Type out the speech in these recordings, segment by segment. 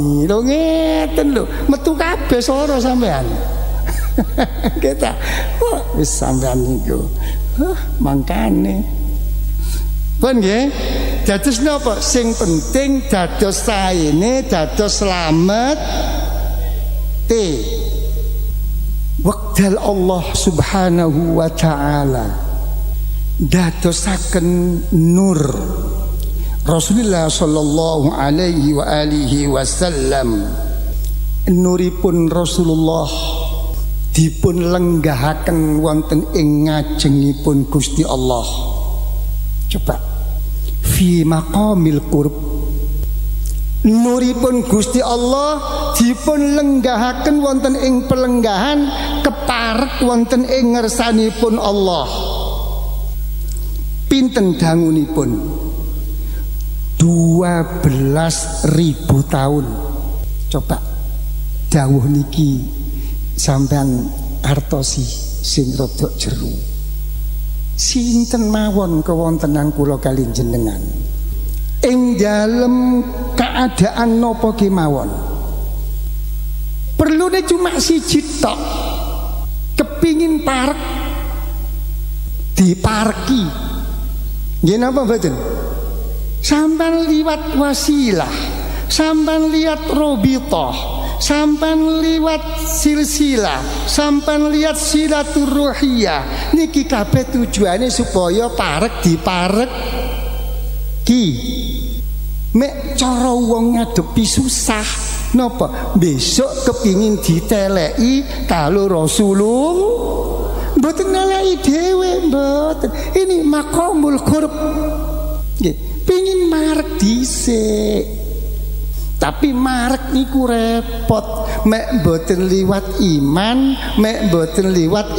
Lho ngeten lho, metu kabeh swara sampean. Kita wis sampean niku. Mangkane. Pun nggih. Dados napa? Sing penting dados saene, dados slamet. Wekdal Allah Subhanahu wa taala dadosaken nur Rasulullah sallallahu alaihi wa alihi wasallam. Nuripun Rasulullah dipun lenggahaken wonten ing ngajengipun Gusti Allah. Coba fi maqamil qurb, nuripun Gusti Allah dipun lenggahaken wonten ing pelenggahan keparek wonten ing ngersanipun Allah. Pinten dangunipun? 12.000 tahun. Coba dawuh niki sampean artosi sing rada jero. Sinten mawon kewontenan kula kali jenengan ing dalem keadaan napa kemawon, perlune cuma siji tok, kepingin parek dipareki. Nggih napa mboten? Sampan liwat wasilah, sampan lihat robitoh, sampan liwat silsilah, sampan lihat silaturruhiyah. Niki kabeh tujuane supaya parek dipareki. Mek cara wong ngadepi susah napa? Besok kepingin diteleki kalau Rasulullah mboten neleki dhewe mboten. Ini maqamul qurb. Nggih. Pingin marek dhisik, tapi marek niku repot. Mek mboten liwat iman, mek mboten liwat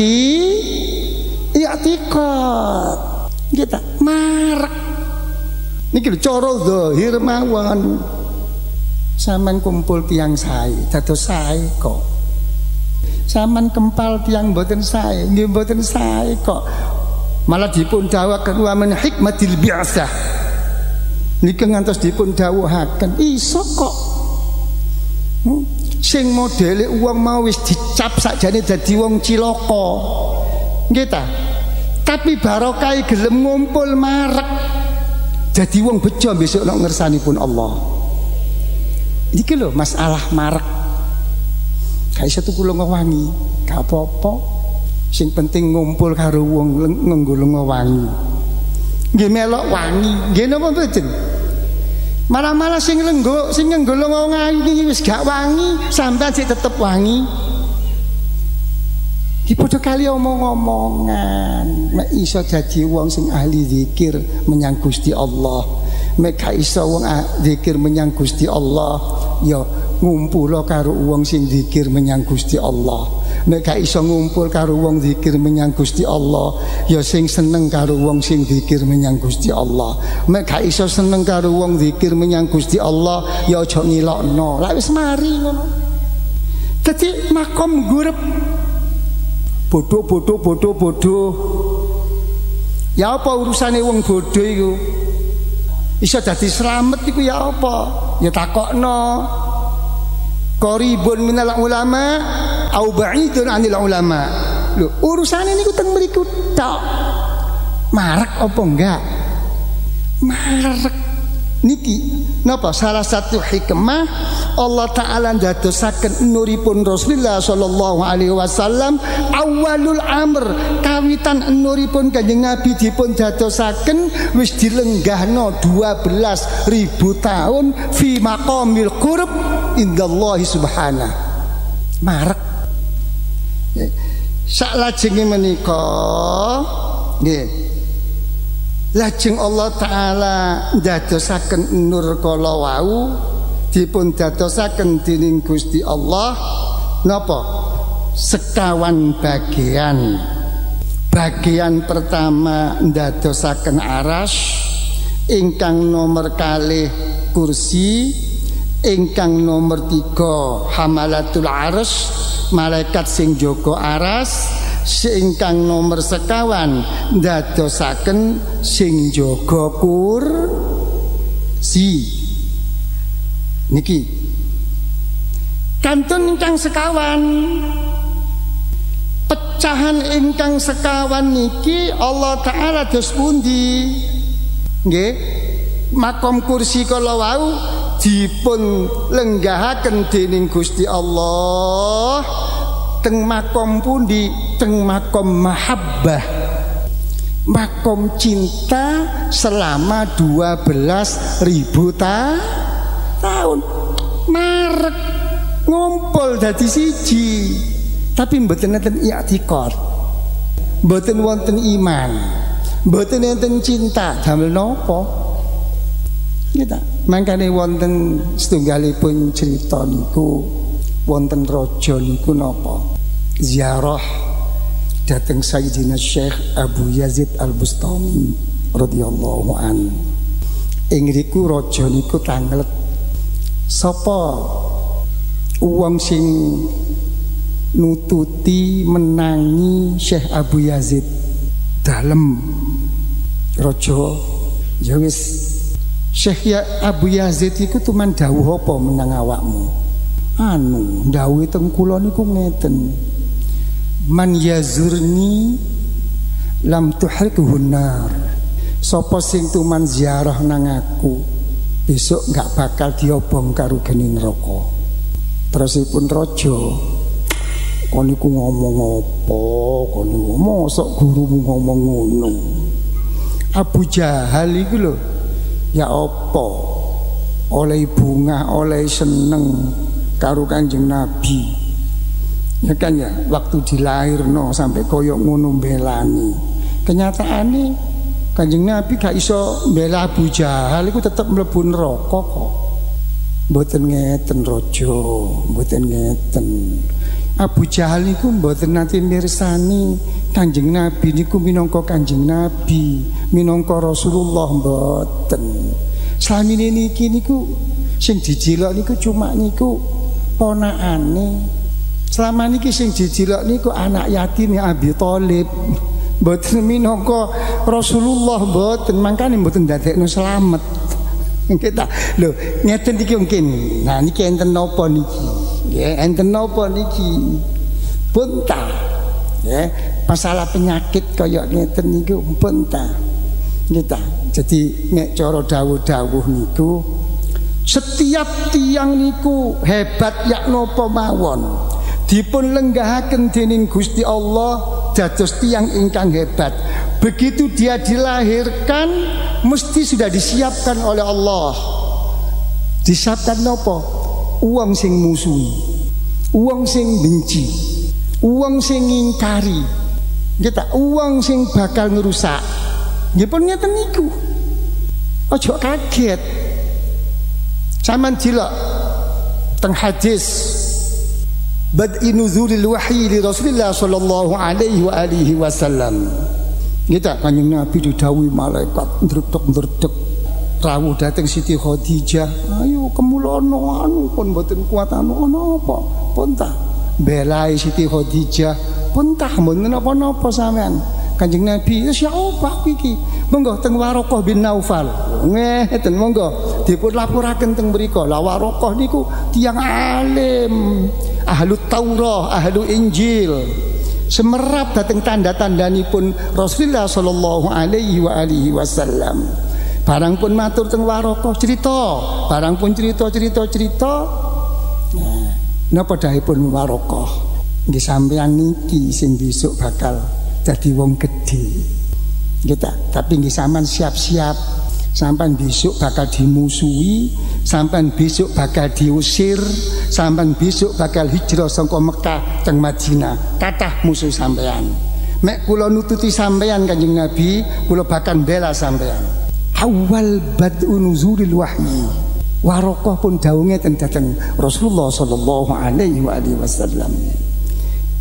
i'tiqad. Kita marek niki lho cara zahir mawon. Sampeyan kumpul tiyang sae, dados sae kok. Sampeyan kempal tiyang mboten sae, nggih mboten sae kok. Malah dipun dawuhaken wa min hikmatil bi'tsah. Niki ngantos dipun dawuhaken iso kok. Sing modele wong mau wis dicap sakjane dadi wong cilaka. Nggih ta? Tapi barokah gelem ngumpul marek dadi wong bejo besok nek ngersanipun Allah. Iki lho masalah marek. Gak iso tuku lunga wangi, gak apa-apa. Sing penting ngumpul karo wong nganggo lunga wangi. Nggih melok wangi, nggih napa mboten? Malah-malah sing nganggo lunga wangi wis gak wangi, sampean sik tetep wangi. Iki padha kali omong-omongan. Mek iso dadi wong sing ahli zikir menyang Gusti Allah. Mek gak iso wong zikir menyang Gusti Allah, ya ngumpul karo wong sing zikir menyang Gusti Allah. Nek gak iso ngumpul karo wong zikir menyang Gusti Allah, ya sing seneng karo wong sing zikir menyang Gusti Allah. Nek gak iso seneng karo wong zikir menyang Gusti Allah, ya aja ngilokno. Lah wis mari ngono. Dadi makom gurep bodoh. Ya apa urusane wong bodoh iku? Iso dadi slamet iku ya apa? Ya takokno. Qaribun minal ulama au ba'idun 'anil ulama. Lho, urusane niku teng mriku tok. Marek apa enggak? Marek niki napa salah satu hikmah Allah taala ndadosaken nuripun Rasulullah sallallahu alaihi wasallam awalul amr, kawitan nuripun Kanjeng Nabi dipun dadosaken wis dilenggahno 12.000 tahun fi maqamil qurb indallahi subhanahu. Marek saklajenge menika nggih, lajeng Allah taala ndadosaken nur kala wau dipun dadosaken dening Gusti Allah napa? Sekawan bagian. Bagian pertama ndadosaken aras, ingkang nomor kalih kursi, ingkang nomor 3 hamalatul aras, malaikat sing jaga aras, ingkang nomor sekawan ndadosaken sing jaga kursi. Niki Kantun ingkang sekawan. Pecahan ingkang sekawan niki Allah Ta'ala dos pundi? Nggih, makom kursi kala wau dipun lenggahaken dening Gusti Allah teng makom pundi? Teng makom mahabbah, makom cinta selama 12.000 tahun. Marek ngumpul dadi siji, tapi mboten enten i'tikad, mboten wonten iman, mboten enten cinta. Damel napa? Kita mangkane wonten setunggalipun cerita niku, wonten raja niku napa? Ziarah dateng Sayyidina Syekh Abu Yazid Al-Bustami radhiyallahu an. Ing riku raja niku tanglet, sapa wong sing nututi menangi Syekh Abu Yazid? Dalem raja, ya wis Syekh Abu Yazid iku tuman dawuh apa menang awakmu? Anu dawuhe teng kula niku ngeten, man yazurni lam tuhrikuhu nar. Sapa sing tuman ziarah nang aku besok gak bakal diobong karo geni neraka. Terusipun raja, kon niku ngomong apa? Kon niku mosok gurumu ngomong ngono. Abu Jahal iku lho, ya apa? Oleh bunga, oleh seneng karo Kanjeng Nabi. Ya kan ya, waktu dilahirno sampai koyok ngono belani. Kenyataane Kanjeng Nabi gak iso bela Abu Jahal iku tetep mlebu neraka kok. Mboten ngeten raja, mboten ngeten. Abu Jahal niku mboten nate mirsani Kanjeng Nabi niku minangka Kanjeng Nabi, minangka Rasulullah, mboten. Salamine niki niku sing dijilok niku cuma niku ponakane. Selama niki sing dijilok niku anak yatim Abi Thalib, mboten minangka Rasulullah, mboten. Mangkane mboten ndadekno slamet. Kita lho ngeten iki mungkin. Nah niki enten napa niki? Ya enten napa niki? Pun ta. Ya, masalah penyakit kaya ngeten niku pun ta. Kita. Jadi nek cara dawuh-dawuh niku setiap tiang niku hebat yak napa mawon, dipun lenggahaken dening Gusti Allah dados tiang ingkang hebat. Begitu dia dilahirkan mesti sudah disiapkan oleh Allah. Disiapkan napa? Uang sing musuhi, uang sing benci, uang sing ngingkari, kita uang sing bakal ngerusak. Nggih pun ngeten niku. Aja kaget. Saman dilok teng hadis bad'i nuzulil wahyi li Rasulillah sallallahu alaihi wa alihi wasallam. Kita Kanjeng Nabi didhawuhi malaikat ndredeg-ndredeg rawuh dhateng Siti Khadijah, ayo kemulono anu pun mboten kuat anu apa pun ta belai Siti Khadijah pun ta mboten napa-napa sampean. Kanjeng Nabi ya apa iki? Monggo teng Waraqah bin Naufal. Ngeten monggo dipun laporaken teng mriku. La Waraqah niku tiyang alim, ahlu Taurah, ahlu Injil. Semerap dateng tanda-tandanipun Rasulullah sallallahu alaihi wa alihi wasallam. Barang pun matur teng Waraqah cerita, barang pun cerita. Nah, napa dahipun Waraqah? Nggih sampeyan niki sing besok bakal dadi wong gedhe. Kita, tapi nggih sampean siap-siap. Sampean besok bakal dimusuhi, sampean besok bakal diusir, sampean besok bakal hijrah saka Mekah teng Madinah. Kathah musuh sampean. Mek kula nututi sampean Kanjeng Nabi, kula bakal bela sampean. Awal bad'u nuzulil wahyi. Waraqah pun dawuhe ten dateng Rasulullah sallallahu alaihi wasallam.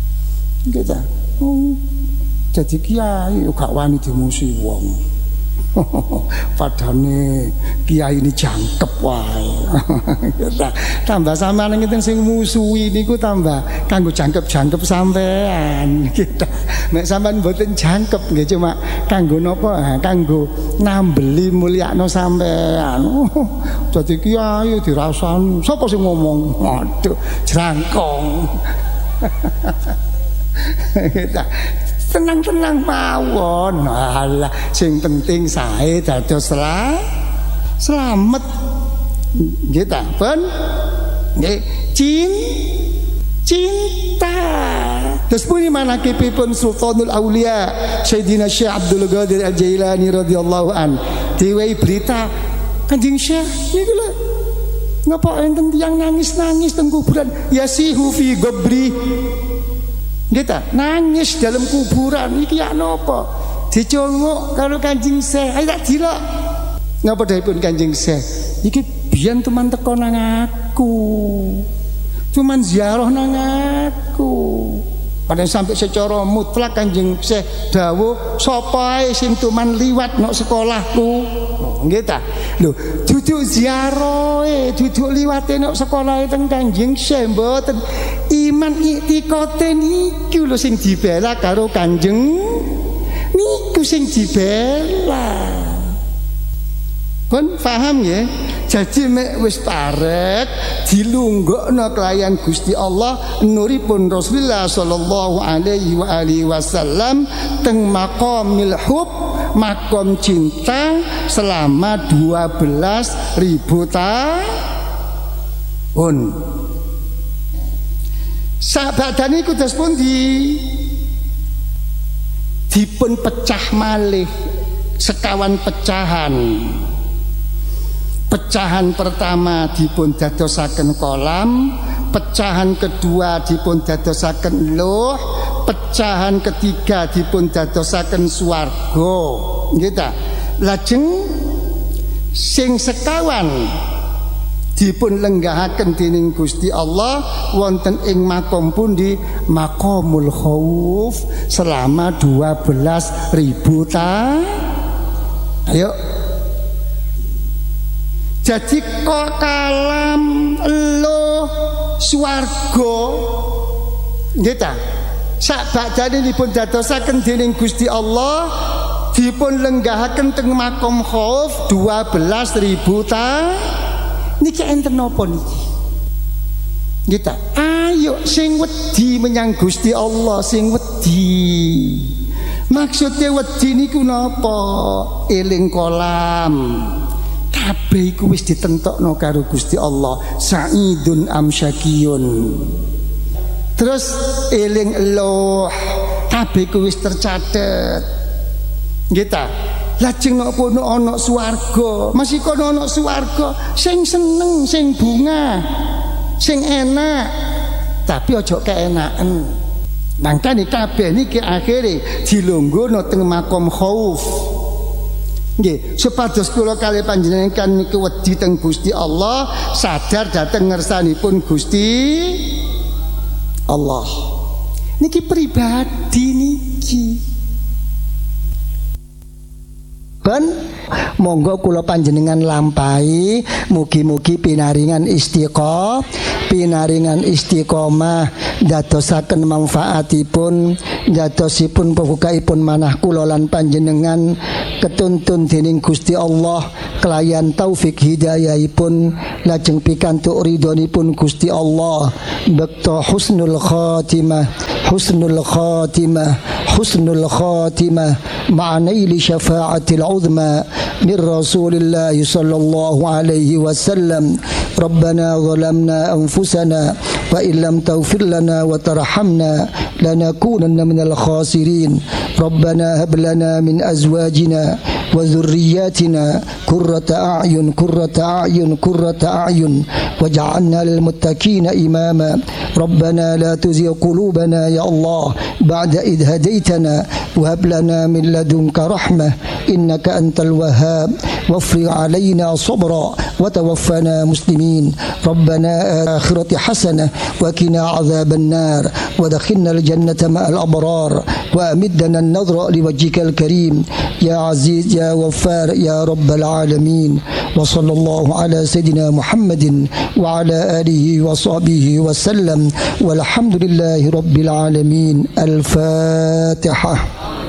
Kita jadi kiai gak wani dimusuhi wong. Padane kiai ini jangkep wae. Tambah sampean ngeten sing musuhi niku tambah kanggo jangkep-jangkep sampean. Nek sampean mboten jangkep nggih cuma kanggo napa? Kanggo nambeli mulyakno sampean. Dadi kiai dirasani sapa sing ngomong? Waduh, jrangkong. Tenang-tenang mawon. Alah, sing penting sae dados selamat. Nggih ta, pun nggih cinta. Terus pun manakipun Sultanul Aulia Sayyidina Syekh Abdul Qadir Al-Jailani radhiyallahu an diwehi berita Kanjeng Syekh niku lho napa enten tiyang nangis-nangis teng kuburan yasihu fi gobri. Kita nangis dalam kuburan iki ya napa? Dicongok karo Kanjeng Syekh. Ayo tak dilok. Napa dawuhipun Kanjeng Syekh? Iki biyen teman teko nang aku. Cuman ziarah nang aku. Padahal sampai secara mutlak Kanjeng Syekh dawuh sapa ae sing tuman liwat nok sekolahku. Nggih ta? Lho, duduk ziarahe, duduk liwate nok sekolahe teng Kanjeng Syekh mboten. Iman iktikate niku lho sing dibela karo Kanjeng niku sing dibela. Pun paham ya? Jadi mek wis parek dilunggokno kelayan Gusti Allah nuripun Rasulullah sallallahu alaihi wa alihi wasallam teng maqamil hub, makom cinta selama 12.000 tahun. Sabadane iku terus pun dipun pecah malih sekawan pecahan. Pecahan pertama dipun dadosaken kolam, pecahan kedua dipun dadosaken luh, pecahan ketiga dipun dadosaken swarga. Nggih ta? Lajeng sing sekawan dipun lenggahaken dening Gusti Allah wonten ing makom pundi? Maqamul khauf selama 12.000 tahun. Ayo. Jadi kok kalam lo swarga nggih ta? Sak badane dipun dadosaken dening Gusti Allah dipun lenggahaken teng makom khauf 12.000 tahun. Niki enten napa niki? Nggih ta? Ayo sing wedi menyang Gusti Allah, sing wedi. Maksudnya wedi niku napa? Eling kolam. Kabeh iku wis ditentokno karo Gusti Allah, Sa'idun am syakiyun. Terus eling loh, kabeh iku wis tercatet. Nggih ta? Lajeng nek kono ana swarga, masih kono ana swarga sing seneng, sing bunga, sing enak. Tapi aja keenaken. Mangkane kabeh niki akhire dilungguhno teng makom khauf. Nggih, supados kula kalih panjenengan niku wedi teng Gusti Allah, sadar dhateng ngersanipun Gusti Allah. Niki pribadi niki. Ben monggo kula panjenengan lampahi mugi-mugi pinaringan istiqomah dadosaken manfaatipun dadosipun pembukaipun manah kula lan panjenengan ketuntun dening Gusti Allah kelayan taufik hidayahipun lajeng pikantuk ridhonipun Gusti Allah bekto husnul khatimah ma'anaili syafa'atil uzma min Rasulillah sallallahu alaihi wasallam. Rabbana zalamna anfusana wa illam taghfir lana wa tarhamna lanakunanna minal khasirin. Rabbana hab lana min azwajina wa dhurriyyatina qurrata a'yun waj'alna lil muttaqina imama. Rabbana la tuzigh qulubana ya Allah ba'da idh hadaitana wa hab lana min ladunka rahmah innaka antal wahhab wafrig alaina sabra wa tawaffana muslimin. Rabbana akhirati hasanah wa qina adzaban nar wa adkhilna al jannata ma'al abrar wa amidna an-nadhra liwajhikal karim ya aziz ya يا غفار يا رب العالمين. وصلى الله على سيدنا محمد وعلى آله وصحبه وسلم والحمد لله رب العالمين. الفاتحة.